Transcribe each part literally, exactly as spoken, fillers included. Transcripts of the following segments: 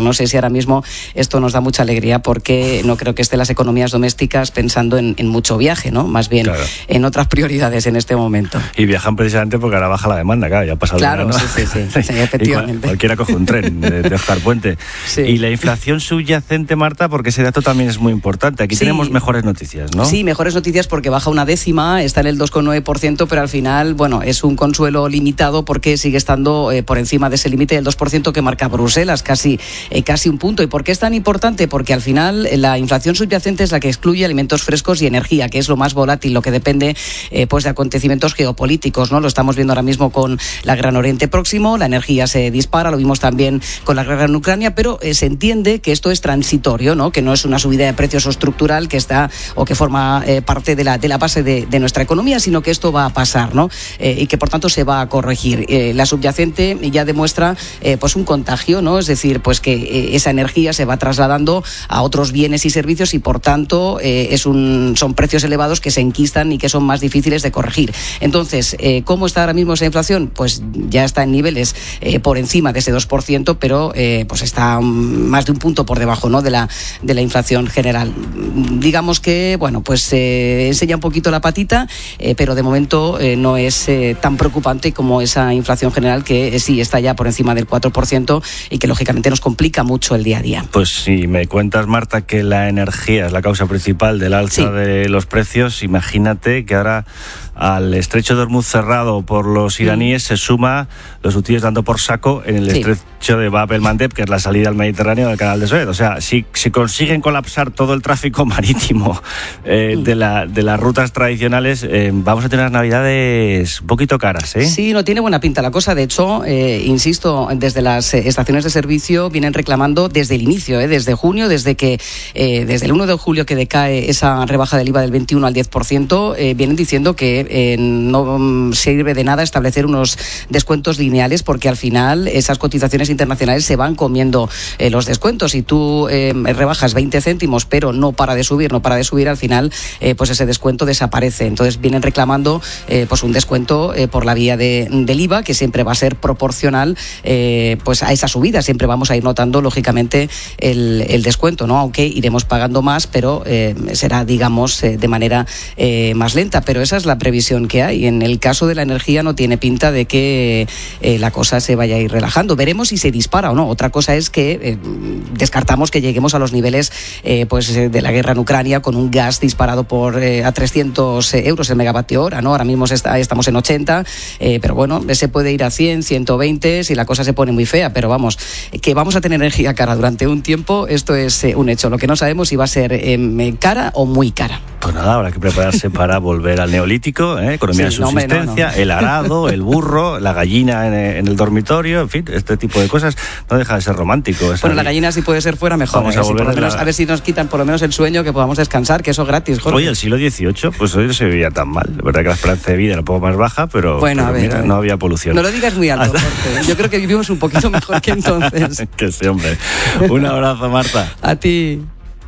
no sé si ahora mismo esto nos da mucha alegría, porque no creo que estén las economías domésticas pensando en, en mucho viaje, ¿no? Más bien claro. en otras prioridades en este momento. Y viajan precisamente porque ahora baja la demanda, claro, ya ha pasado claro, el verano. Sí, sí, sí, sí, efectivamente. Cual, cualquiera coge un tren de, de Oscar Puente. Sí. Y la inflación subyacente, Marta, porque ese dato también es muy importante. Aquí sí. tenemos mejores noticias, ¿no? Sí, mejores noticias porque baja una décima, está en el dos coma nueve por ciento, pero al final, bueno, es un consuelo limitado porque sigue estando eh, por encima de ese límite del dos por ciento que marca Bruselas, casi, eh, casi un punto. ¿Y por qué es tan importante? Porque al final eh, la inflación subyacente es la que excluye alimentos frescos y energía, que es lo más volátil, lo que depende eh, pues de acontecimientos geopolíticos, ¿no? Lo estamos viendo ahora mismo con la Gran Oriente Próximo, la energía se dispara, lo vimos también con la guerra en Ucrania, pero eh, se entiende que esto es transitorio, ¿no? Que no es una subida de precios o estructural que está o que forma eh, parte de la, de la base de, de nuestra economía, sino que esto va a pasar, ¿no? Eh, y que por tanto se va a corregir. Eh, la subyacente ya demuestra eh, pues un contagio, ¿no? Es decir, pues que eh, esa energía se va trasladando a otros bienes y servicios y por tanto eh, es un, son precios elevados que se enquistan y que son más difíciles de corregir. Entonces, eh, ¿cómo está ahora mismo esa inflación? Pues ya está en niveles eh, por encima de ese dos por ciento, pero eh, pues está más de un punto por debajo, ¿no? de la de la inflación general. Digamos que, bueno, pues eh, enseña un poquito la patita, eh, pero de momento eh, no es eh, tan preocupante como esa inflación general que eh, sí está ya por encima del cuatro por ciento y que lógicamente nos complica mucho el día a día. Pues si me cuentas, Marta, que la energía es la causa principal del alza sí. de los precios, imagínate que ahora al estrecho de Hormuz cerrado por los iraníes mm. se suma los hutíes dando por saco en el sí. estrecho de Bab el-Mandeb, que es la salida al Mediterráneo del canal de Suez. O sea, si, si consiguen colapsar todo el tráfico marítimo eh, mm. de, la, de las rutas tradicionales, eh, vamos a tener unas navidades un poquito caras, ¿eh? Sí, no tiene buena pinta la cosa. De hecho, eh, insisto, desde las eh, estaciones de servicio vienen reclamando desde el inicio, eh, desde junio, desde que eh, desde el uno de julio que decae esa rebaja del I V A del veintiuno al diez por ciento, eh, vienen diciendo que Eh, no sirve de nada establecer unos descuentos lineales porque al final esas cotizaciones internacionales se van comiendo eh, los descuentos. Si tú eh, rebajas veinte céntimos pero no para de subir, no para de subir, al final eh, pues ese descuento desaparece. Entonces vienen reclamando eh, pues un descuento eh, por la vía de, del I V A, que siempre va a ser proporcional eh, pues a esa subida. Siempre vamos a ir notando lógicamente el, el descuento, ¿no? Aunque iremos pagando más, pero eh, será, digamos, eh, de manera eh, más lenta. Pero esa es la previsión que hay. En el caso de la energía no tiene pinta de que eh, la cosa se vaya a ir relajando. Veremos si se dispara o no. Otra cosa es que eh, descartamos que lleguemos a los niveles eh, pues de la guerra en Ucrania con un gas disparado por eh, a trescientos euros el megavatio hora, ¿no? Ahora mismo está, estamos en ochenta, eh, pero bueno, se puede ir a cien, ciento veinte si la cosa se pone muy fea, pero vamos, que vamos a tener energía cara durante un tiempo, esto es eh, un hecho. Lo que no sabemos si va a ser eh, cara o muy cara. Pues nada, habrá que prepararse para volver al neolítico, ¿eh? Economía sí, de subsistencia, no, no, no. el arado, el burro, la gallina en, en el dormitorio, en fin, este tipo de cosas no deja de ser romántico. Bueno, ahí. La gallina si puede ser fuera mejor. Vamos ¿eh? a, volver si por lo menos, la... a ver si nos quitan por lo menos el sueño, que podamos descansar, que eso es gratis, Jorge. Oye, el siglo dieciocho, pues hoy no se vivía tan mal. La verdad que la esperanza de vida era un poco más baja, pero, bueno, pero a ver, mira, a ver. no había polución. No lo digas muy alto, Jorge. Yo creo que vivimos un poquito mejor que entonces. Que sí, hombre. Un abrazo, Marta. A ti.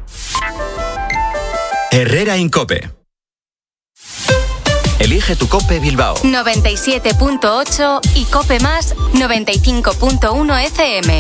Herrera Incope. Elige tu Cope Bilbao. noventa y siete punto ocho y Cope Más noventa y cinco punto uno F M.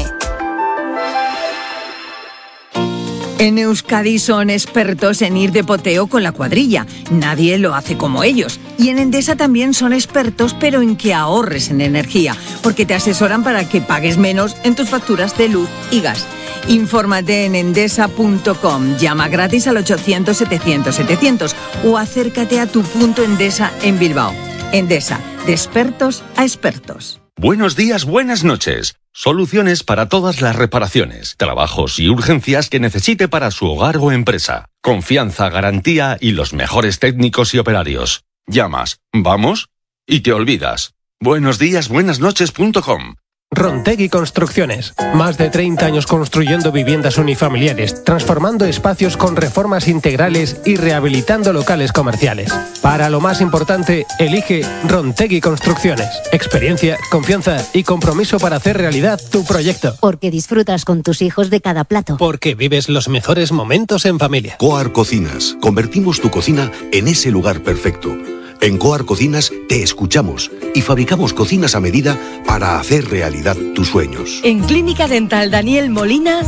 En Euskadi son expertos en ir de poteo con la cuadrilla. Nadie lo hace como ellos. Y en Endesa también son expertos, pero en que ahorres en energía, porque te asesoran para que pagues menos en tus facturas de luz y gas. Infórmate en endesa punto com, llama gratis al ochocientos setecientos setecientos o acércate a tu punto Endesa en Bilbao. Endesa, de expertos a expertos. Buenos días, buenas noches. Soluciones para todas las reparaciones, trabajos y urgencias que necesite para su hogar o empresa. Confianza, garantía y los mejores técnicos y operarios. Llamas, vamos y te olvidas. Buenos días, buenas noches punto com. Rontegui Construcciones. Más de treinta años construyendo viviendas unifamiliares, transformando espacios con reformas integrales y rehabilitando locales comerciales. Para lo más importante, elige Rontegui Construcciones. Experiencia, confianza y compromiso para hacer realidad tu proyecto. Porque disfrutas con tus hijos de cada plato. Porque vives los mejores momentos en familia. Coar Cocinas. Convertimos tu cocina en ese lugar perfecto. En Coar Cocinas te escuchamos y fabricamos cocinas a medida para hacer realidad tus sueños. En Clínica Dental Daniel Molina